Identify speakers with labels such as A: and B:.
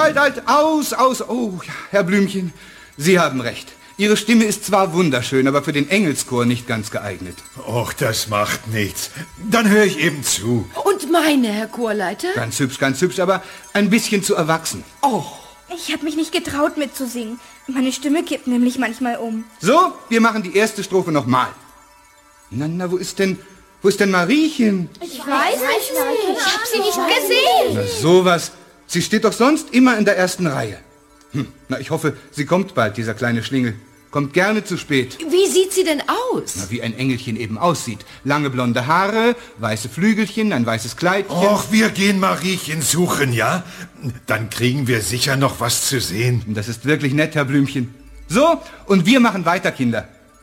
A: halt, aus. Oh, ja, Herr Blümchen, Sie haben recht. Ihre Stimme ist zwar wunderschön, aber für den Engelschor nicht ganz geeignet.
B: Och, das macht nichts. Dann höre ich eben zu.
C: Und meine, Herr Chorleiter?
A: Ganz hübsch, aber ein bisschen zu erwachsen.
C: Oh.
D: Ich habe mich nicht getraut mitzusingen. Meine Stimme kippt nämlich manchmal um.
A: So, wir machen die erste Strophe nochmal. Na, wo ist denn Mariechen?
D: Ich weiß nicht. Ich habe sie nicht gesehen.
A: Na, sowas. Sie steht doch sonst immer in der ersten Reihe. Na, ich hoffe, sie kommt bald, dieser kleine Schlingel. Kommt gerne zu spät.
C: Wie sieht sie denn aus?
A: Na, wie ein Engelchen eben aussieht. Lange blonde Haare, weiße Flügelchen, ein weißes Kleidchen.
B: Och, wir gehen Mariechen suchen, ja? Dann kriegen wir sicher noch was zu sehen.
A: Das ist wirklich nett, Herr Blümchen. So, und wir machen weiter, Kinder.